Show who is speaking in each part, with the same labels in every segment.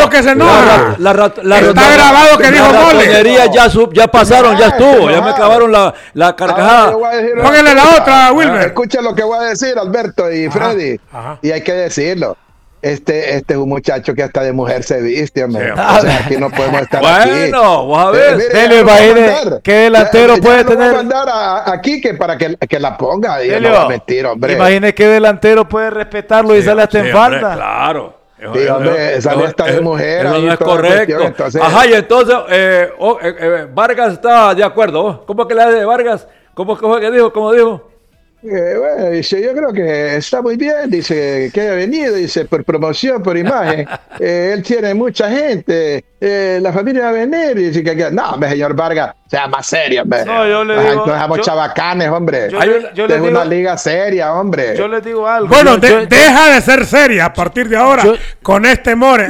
Speaker 1: grabado que se enoja. Está grabado que dijo Mole.
Speaker 2: Ya pasaron, ya estuvo. Ya me clavaron la carcajada.
Speaker 1: Póngale la otra, Wilmer.
Speaker 3: Escucha lo que voy a decir, Alberto y Freddy. Y hay que decirlo. Este es un muchacho que hasta de mujer se viste, hombre. O sea, aquí no podemos estar aquí.
Speaker 2: Bueno, vamos a ver.
Speaker 4: Dele, imagine qué delantero puede tener.
Speaker 3: Voy a mandar aquí para que la ponga. Y no va a mentir, hombre.
Speaker 4: Imagine qué delantero puede respetarlo y sale hasta en falta.
Speaker 2: Claro.
Speaker 3: Sí, hombre, sale hasta de mujer.
Speaker 2: Eso no es correcto. Entonces, y entonces Vargas está de acuerdo. ¿Cómo que le hace de Vargas? ¿Cómo dijo? ¿Cómo dijo?
Speaker 3: Bueno, dice, yo creo que está muy bien, dice, que haya venido, dice, por promoción, por imagen. Él tiene mucha gente, la familia va a venir, dice que no, hombre, señor Vargas, sea más serio, hombre.
Speaker 4: No, yo le digo.
Speaker 3: No dejamos chabacanes, hombre.
Speaker 4: Yo le digo,
Speaker 3: una liga seria, hombre.
Speaker 4: Yo le digo algo.
Speaker 1: Bueno, deja de ser seria a partir de ahora con este More.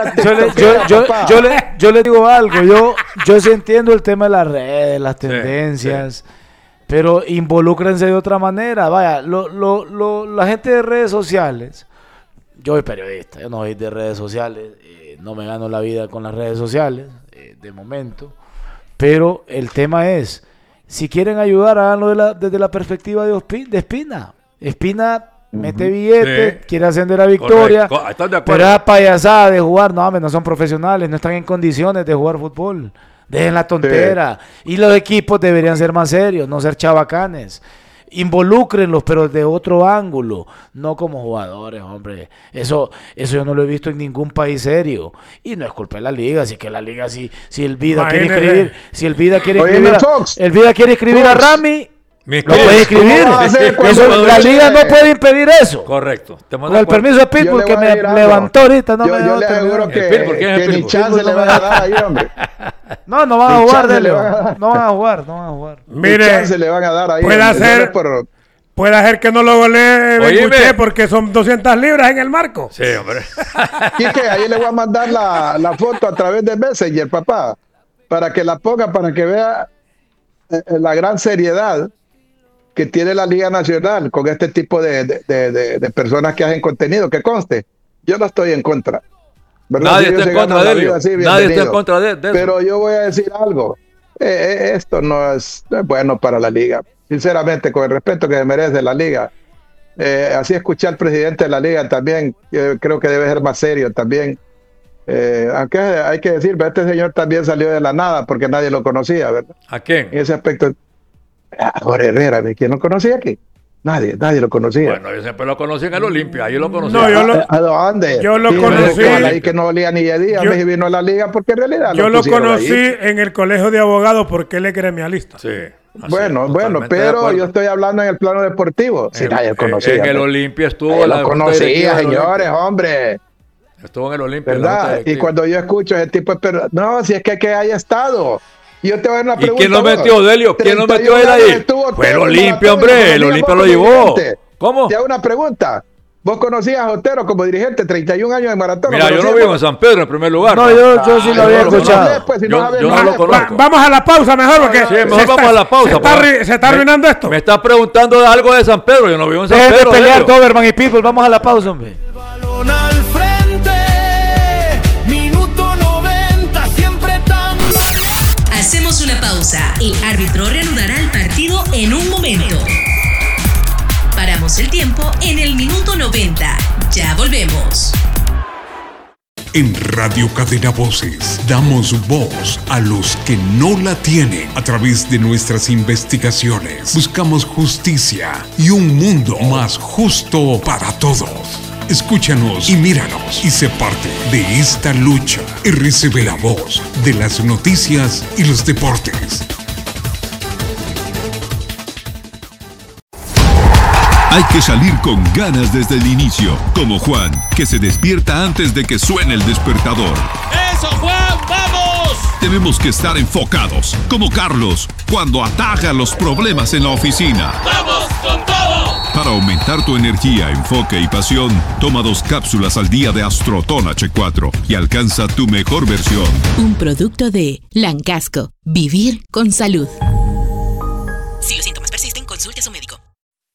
Speaker 4: Yo le digo algo. Yo sí entiendo el tema de las redes, las tendencias. Sí. Pero involúcrense de otra manera. Vaya, la gente de redes sociales, yo soy periodista, yo no soy de redes sociales, no me gano la vida con las redes sociales, de momento, pero el tema es, si quieren ayudar, háganlo desde la perspectiva de Espina. Espina mete billetes, quiere ascender a Victoria, pero esa payasada de jugar, no son profesionales, no están en condiciones de jugar fútbol. Dejen la tontera. Y los equipos deberían ser más serios, no ser chabacanes. Involúcrenlos, pero de otro ángulo, no como jugadores, hombre. Eso yo no lo he visto en ningún país serio. Y no es culpa de la liga, así que la liga, si el Vida quiere escribir, el Vida quiere escribir a Rami, lo puede escribir. La liga no puede impedir eso.
Speaker 2: Correcto.
Speaker 4: Con el permiso de Pitbull que me levantó ahorita.
Speaker 3: Yo le aseguro que ni chance le van a dar ahí, hombre.
Speaker 4: No van a jugar, no van a jugar.
Speaker 1: Mire,
Speaker 3: se le van a dar ahí.
Speaker 1: Puede ser que no lo golee Benguche porque son 200 libras en el marco.
Speaker 2: Sí, hombre.
Speaker 3: Quique, ahí le voy a mandar la foto a través de Messenger, papá, para que la ponga, para que vea la gran seriedad que tiene la Liga Nacional con este tipo de personas que hacen contenido, que conste, yo no estoy en contra. ¿verdad?
Speaker 2: Nadie está en contra de él. Nadie está en contra de eso.
Speaker 3: Pero yo voy a decir algo, esto no es bueno para la liga, sinceramente, con el respeto que merece la liga. Así escuché al presidente de la liga también, creo que debe ser más serio también. Aunque hay que decir, este señor también salió de la nada porque nadie lo conocía, ¿verdad?
Speaker 2: ¿A quién?
Speaker 3: En ese aspecto, a Jorge Herrera, ¿quién lo conocía aquí? Nadie lo conocía.
Speaker 2: Bueno, yo siempre lo conocí en el Olimpia, ahí lo conocí.
Speaker 1: No,
Speaker 3: ¿A dónde?
Speaker 1: Yo lo conocí.
Speaker 3: Ahí que no olía ni de día, me vino a la liga porque en realidad
Speaker 1: yo lo conocí ahí en el colegio de abogados porque él es gremialista.
Speaker 3: Sí. Bueno, pero yo estoy hablando en el plano deportivo. Sí, nadie lo conocía.
Speaker 2: En el Olimpia estuvo.
Speaker 3: Lo conocía, señores, hombre.
Speaker 2: Estuvo en el Olimpia.
Speaker 3: ¿Verdad? Y cuando yo escucho ese tipo de... No, si es que haya estado. Yo te voy a dar una pregunta.
Speaker 2: ¿Y quién lo metió, Delio? ¿Quién lo metió él ahí? Fue el Olimpia, hombre. El Olimpia lo llevó. ¿Cómo?
Speaker 3: Te hago una pregunta. ¿Vos conocías a Otero como dirigente, 31 años de maratón?
Speaker 2: Mira, yo lo vivo en San Pedro en primer lugar.
Speaker 4: No, yo sí lo había escuchado.
Speaker 2: Yo no lo conozco.
Speaker 1: Vamos a la pausa mejor porque...
Speaker 2: Sí, mejor vamos a la pausa.
Speaker 1: Se está arruinando esto.
Speaker 2: Me estás preguntando de algo de San Pedro. Yo no vivo en San Pedro.
Speaker 4: Dejen de pelear, Doberman y Pitbull. Vamos a la pausa, hombre.
Speaker 5: Balón al frente. Minuto 90. Siempre tan...
Speaker 6: Hacemos una pausa. El árbitro reanudará el partido en un momento. Paramos el tiempo en el minuto 90. Ya volvemos.
Speaker 7: En Radio Cadena Voces damos voz a los que no la tienen. A través de nuestras investigaciones buscamos justicia y un mundo más justo para todos. Escúchanos y míranos y sé parte de esta lucha. RCB, la voz de las noticias y los deportes.
Speaker 8: Hay que salir con ganas desde el inicio, como Juan, que se despierta antes de que suene el despertador.
Speaker 5: ¡Eso, Juan! ¡Vamos!
Speaker 8: Tenemos que estar enfocados, como Carlos, cuando ataja los problemas en la oficina.
Speaker 5: ¡Vamos con todo!
Speaker 8: Para aumentar tu energía, enfoque y pasión, toma 2 cápsulas al día de Astroton H4 y alcanza tu mejor versión.
Speaker 6: Un producto de Lancasco. Vivir con salud. Si los síntomas persisten, consulte a su médico.